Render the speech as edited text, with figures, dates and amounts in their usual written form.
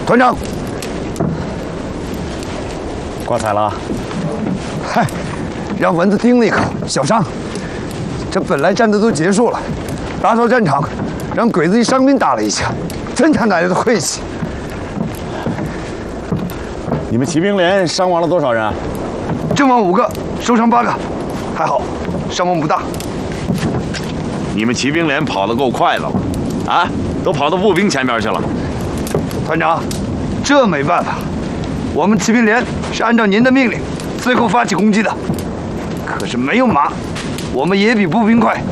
团长， 挂彩了。 嗨，让蚊子叮了一口，小伤。这本来战斗都结束了，打扫战场，让鬼子一伤兵打了一下，真他奶奶的晦气！ 你们骑兵连伤亡了多少人？ 阵亡5个，受伤8个，还好，伤亡不大。 你们骑兵连跑得够快的了，啊，都跑到步兵前面去了。 团长，这没办法，我们骑兵连是按照您的命令最后发起攻击的，可是没有马，我们也比步兵快。